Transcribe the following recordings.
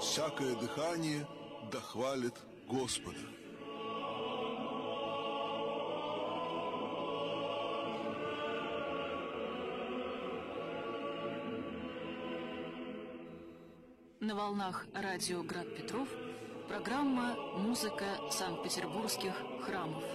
всякое дыхание дохвалит Господа. На волнах радио «Град Петров» программа «Музыка Санкт-Петербургских храмов».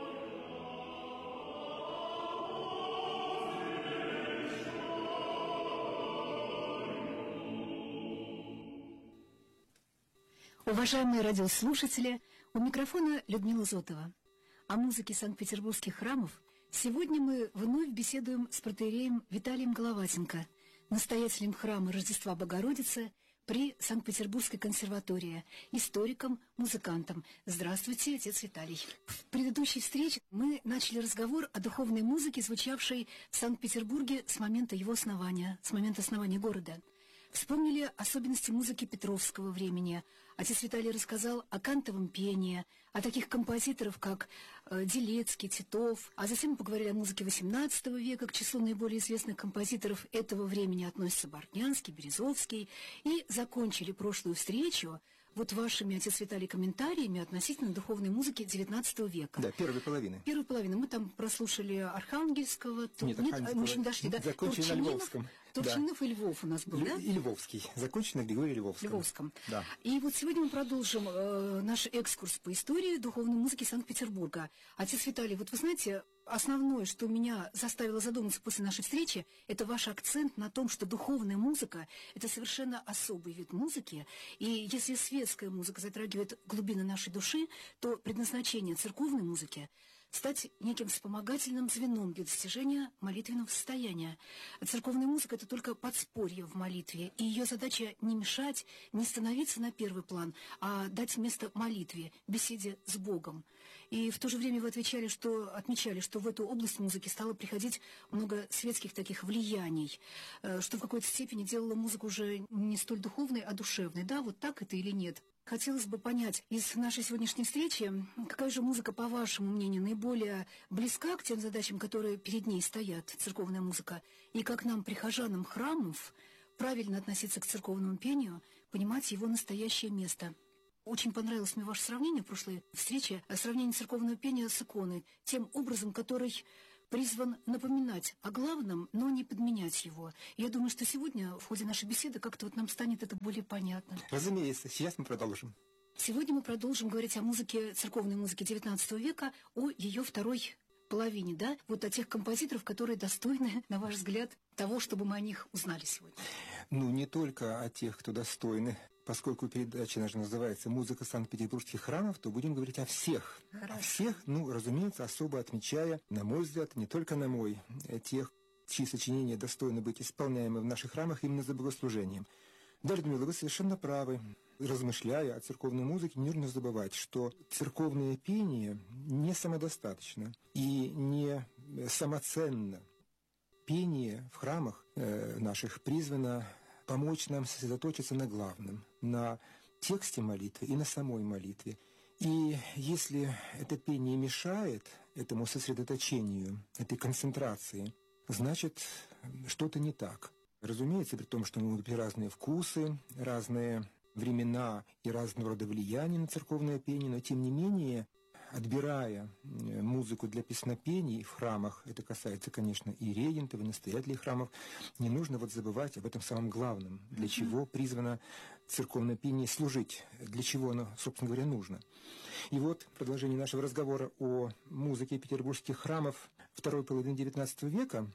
Уважаемые радиослушатели, у микрофона Людмила Зотова. О музыке Санкт-Петербургских храмов сегодня мы вновь беседуем с протоиереем Виталием Головатенко, настоятелем храма Рождества Богородицы при Санкт-Петербургской консерватории, историком, музыкантом. Здравствуйте, отец Виталий. В предыдущей встрече мы начали разговор о духовной музыке, звучавшей в Санкт-Петербурге с момента его основания, с момента основания города. Вспомнили особенности музыки Петровского времени. Отец Виталий рассказал о кантовом пении, о таких композиторах, как Делецкий, Титов. А затем мы поговорили о музыке XVIII века. К числу наиболее известных композиторов этого времени относятся Бортнянский, Березовский. И закончили прошлую встречу вот вашими, отец Виталий, комментариями относительно духовной музыки XIX века. Да, первой половины. Первой половины. Мы там прослушали Архангельского. Нет, мы еще не дошли. Да? Закончили на Львовском. Турчинов, да. И Львов у нас был, да? И Львовский. Закончили на Григории Львовском. Да. И вот сегодня мы продолжим наш экскурс по истории духовной музыки Санкт-Петербурга. Отец Виталий, вот вы знаете, основное, что меня заставило задуматься после нашей встречи, это ваш акцент на том, что духовная музыка – это совершенно особый вид музыки. И если светская музыка затрагивает глубины нашей души, то предназначение церковной музыки – стать неким вспомогательным звеном для достижения молитвенного состояния. Церковная музыка – это только подспорье в молитве, и ее задача не мешать, не становиться на первый план, а дать место молитве, беседе с Богом. И в то же время вы отмечали, что в эту область музыки стало приходить много светских таких влияний, что в какой-то степени делало музыку уже не столь духовной, а душевной. Да, вот так это или нет? Хотелось бы понять из нашей сегодняшней встречи, какая же музыка, по вашему мнению, наиболее близка к тем задачам, которые перед ней стоят, церковная музыка, и как нам, прихожанам храмов, правильно относиться к церковному пению, понимать его настоящее место. Очень понравилось мне ваше сравнение в прошлой встрече, сравнение церковного пения с иконой, тем образом, который призван напоминать о главном, но не подменять его. Я думаю, что сегодня в ходе нашей беседы как-то вот нам станет это более понятно. Разумеется, сейчас мы продолжим. Сегодня мы продолжим говорить о музыке, церковной музыке XIX века, о ее второй половине, да? Вот о тех композиторов, которые достойны, на ваш взгляд, того, чтобы мы о них узнали сегодня. Ну, не только о тех, кто достойны. Поскольку передача наша называется «Музыка Санкт-Петербургских храмов», то будем говорить о всех. Хорошо. О всех, разумеется, особо отмечая, на мой взгляд, не только на мой, тех, чьи сочинения достойны быть исполняемы в наших храмах именно за богослужением. Да, Людмила, вы совершенно правы. Размышляя о церковной музыке, не нужно забывать, что церковное пение не самодостаточно и не самоценно. Пение в храмах наших призвано помочь нам сосредоточиться на главном, на тексте молитвы и на самой молитве. И если это пение мешает этому сосредоточению, этой концентрации, значит, что-то не так. Разумеется, при том, что мы разные вкусы, разные времена и разного рода влияния на церковное пение, но тем не менее, отбирая музыку для песнопений в храмах, это касается, конечно, и регентов, и настоятелей храмов, не нужно забывать об этом самом главном, для чего призвано церковное пение служить, для чего оно, собственно говоря, нужно. И вот продолжение нашего разговора о музыке петербургских храмов второй половины XIX века,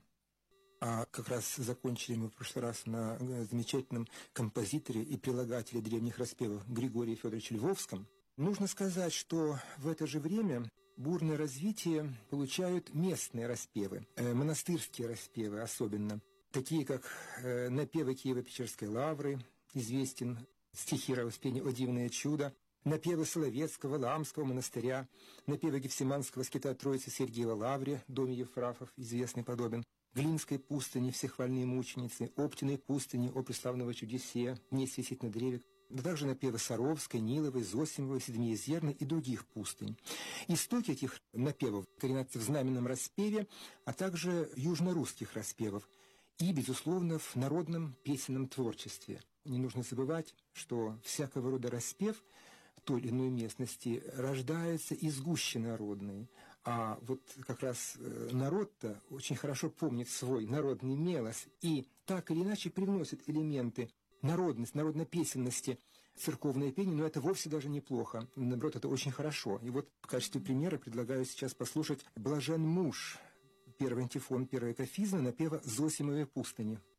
а как раз закончили мы в прошлый раз на замечательном композиторе и прилагателе древних распевов Григории Федоровиче Львовском. Нужно сказать, что в это же время бурное развитие получают местные распевы, монастырские распевы особенно, такие как напевы Киево-Печерской лавры, известен стихи Равоспения «О дивное чудо», напевы Соловецкого, Ламского монастыря, напевы Гефсиманского скита Троицы Сергиева Лавре, доме Ефрафов, известный подобен, Глинской пустыни «Всехвальные мученицы», Оптиной пустыни «О преславного чудесе», «Не свисит на древе», а также напевы Саровской, Ниловой, Зосимовой, Седмиезерной и других пустынь. Истоки этих напевов коренятся в знаменном распеве, а также южно-русских распевов и, безусловно, в народном песенном творчестве. Не нужно забывать, что всякого рода распев в той или иной местности рождается из гущи народной. А вот как раз народ-то очень хорошо помнит свой народный мелос и так или иначе привносит элементы народности, народно-песенности, церковное пение, но это вовсе даже неплохо. Наоборот, это очень хорошо. И вот в качестве примера предлагаю сейчас послушать «Блажен муж», первый антифон, первая кафизма напева «Зосимовой пустыни».